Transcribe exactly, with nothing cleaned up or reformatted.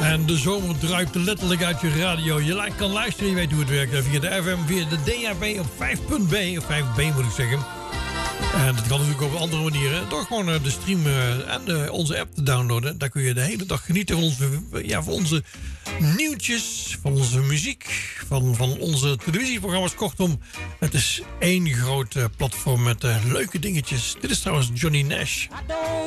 En de zomer druipt letterlijk uit je radio. Je kan luisteren, je weet hoe het werkt. Via de F M, via de D A B op vijf punt B. Of vijf B moet ik zeggen. En dat kan natuurlijk op andere manieren. Door gewoon de stream en de, onze app te downloaden. Daar kun je de hele dag genieten van onze, ja, van onze nieuwtjes, van onze muziek, van, van onze televisieprogramma's. Kortom, het is één groot platform met uh, leuke dingetjes. Dit is trouwens Johnny Nash.